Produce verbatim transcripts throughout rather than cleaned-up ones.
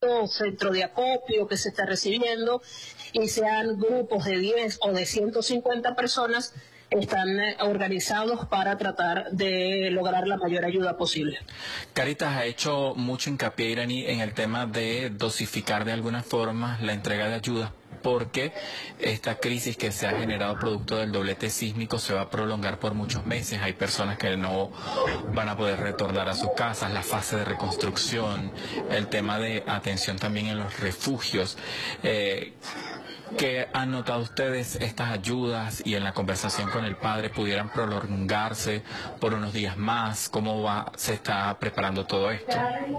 distinto centro de acopio que se está recibiendo, y sean grupos de diez o de ciento cincuenta personas, están organizados para tratar de lograr la mayor ayuda posible. Cáritas ha hecho mucho hincapié, Irani, en el tema de dosificar de alguna forma la entrega de ayuda, porque esta crisis que se ha generado producto del doblete sísmico se va a prolongar por muchos meses. Hay personas que no van a poder retornar a sus casas, la fase de reconstrucción, el tema de atención también en los refugios. Eh, ¿Qué han notado ustedes estas ayudas y en la conversación con el padre pudieran prolongarse por unos días más? ¿Cómo va, se está preparando todo esto?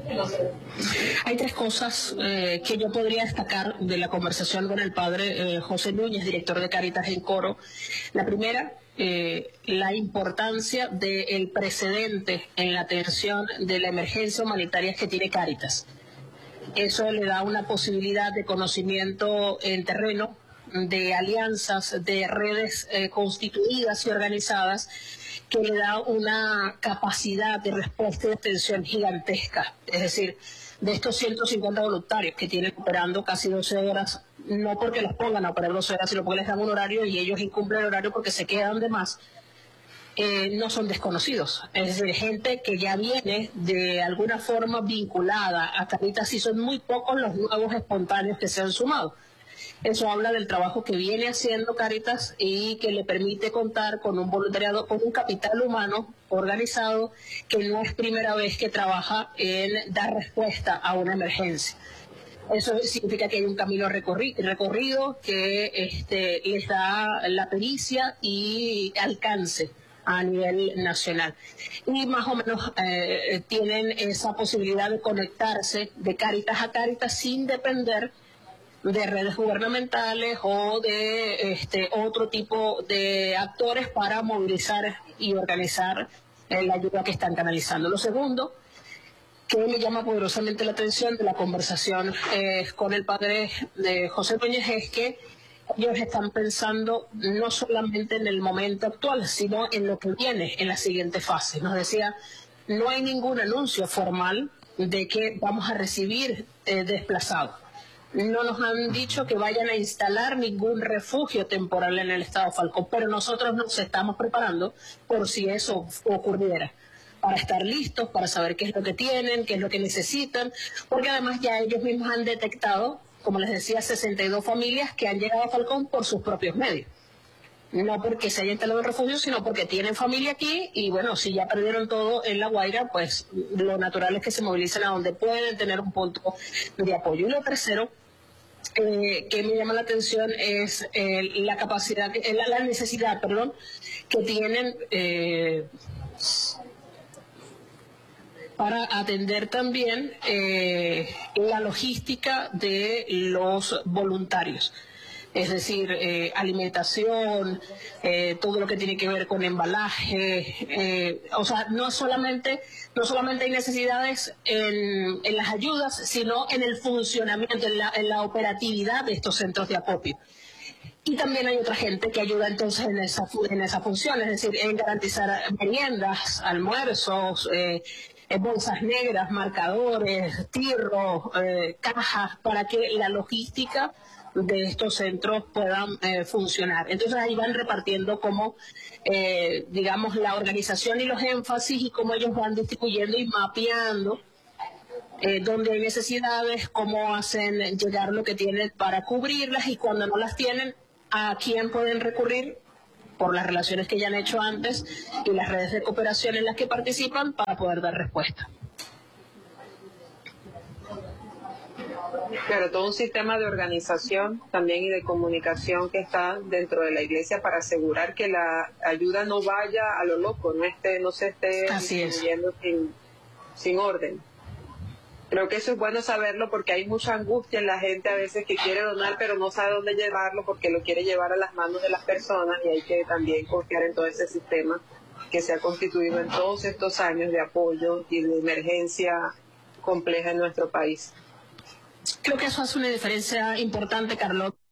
Hay tres cosas eh, que yo podría destacar de la conversación con el padre eh, José Núñez, director de Cáritas en Coro. La primera, eh, la importancia del precedente en la atención de la emergencia humanitaria que tiene Cáritas. Eso le da una posibilidad de conocimiento en terreno, de alianzas, de redes eh, constituidas y organizadas, que le da una capacidad de respuesta y de atención gigantesca. Es decir, de estos ciento cincuenta voluntarios que tienen operando casi doce horas, no porque los pongan a operar doce horas, sino porque les dan un horario y ellos incumplen el horario porque se quedan de más. Eh, no son desconocidos, es decir, gente que ya viene de alguna forma vinculada a Cáritas, y son muy pocos los nuevos espontáneos que se han sumado. Eso habla del trabajo que viene haciendo Cáritas y que le permite contar con un voluntariado, con un capital humano organizado, que no es primera vez que trabaja en dar respuesta a una emergencia. Eso significa que hay un camino recorri recorrido que este, les da la pericia y alcance a nivel nacional. Y más o menos eh, tienen esa posibilidad de conectarse de Cáritas a Cáritas sin depender de redes gubernamentales o de este, otro tipo de actores para movilizar y organizar eh, la ayuda que están canalizando. Lo segundo, que me llama poderosamente la atención de la conversación eh, con el padre de José Núñez, es que ellos están pensando no solamente en el momento actual, sino en lo que viene en la siguiente fase. Nos decía, no hay ningún anuncio formal de que vamos a recibir eh, desplazados. No nos han dicho que vayan a instalar ningún refugio temporal en el estado Falcón, pero nosotros nos estamos preparando por si eso ocurriera, para estar listos, para saber qué es lo que tienen, qué es lo que necesitan, porque además ya ellos mismos han detectado, como les decía, sesenta y dos familias que han llegado a Falcón por sus propios medios. No porque se haya instalado el refugio, sino porque tienen familia aquí y, bueno, si ya perdieron todo en La Guaira, pues lo natural es que se movilicen a donde pueden tener un punto de apoyo. Y lo tercero, eh, que me llama la atención, es eh, la capacidad, eh, la, la necesidad, perdón, que tienen eh, para atender también eh, la logística de los voluntarios. Es decir, eh, alimentación, eh, todo lo que tiene que ver con embalaje, eh, o sea, no solamente, no solamente hay necesidades en, en las ayudas, sino en el funcionamiento, en la, en la operatividad de estos centros de acopio. Y también hay otra gente que ayuda entonces en esa, en esa función, es decir, en garantizar meriendas, almuerzos, eh, eh, bolsas negras, marcadores, tirros, eh, cajas, para que la logística de estos centros puedan eh, funcionar. Entonces ahí van repartiendo como, eh, digamos, la organización y los énfasis y cómo ellos van distribuyendo y mapeando eh, dónde hay necesidades, cómo hacen llegar lo que tienen para cubrirlas y cuando no las tienen, a quién pueden recurrir por las relaciones que ya han hecho antes y las redes de cooperación en las que participan para poder dar respuesta. Claro, todo un sistema de organización también y de comunicación que está dentro de la iglesia para asegurar que la ayuda no vaya a lo loco, no esté, no se esté distribuyendo sin, sin orden. Creo que eso es bueno saberlo porque hay mucha angustia en la gente a veces que quiere donar pero no sabe dónde llevarlo porque lo quiere llevar a las manos de las personas y hay que también confiar en todo ese sistema que se ha constituido en todos estos años de apoyo y de emergencia compleja en nuestro país. Creo que eso hace una diferencia importante, Carlos.